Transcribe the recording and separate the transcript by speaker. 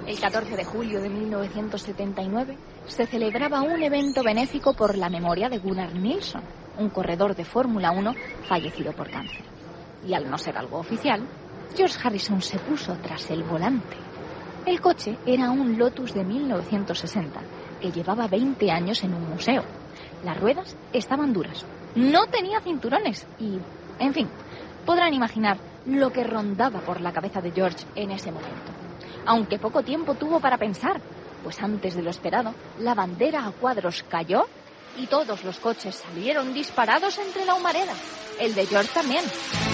Speaker 1: El 14 de julio de 1979 se celebraba un evento benéfico por la memoria de Gunnar Nilsson, un corredor de Fórmula 1 fallecido por cáncer. Y al no ser algo oficial, George Harrison se puso tras el volante. El coche era un Lotus de 1960 que llevaba 20 años en un museo. Las ruedas estaban duras, no tenía cinturones y, en fin, podrán imaginar lo que rondaba por la cabeza de George en ese momento. Aunque poco tiempo tuvo para pensar, pues antes de lo esperado, la bandera a cuadros cayó y todos los coches salieron disparados entre la humareda. El de George también.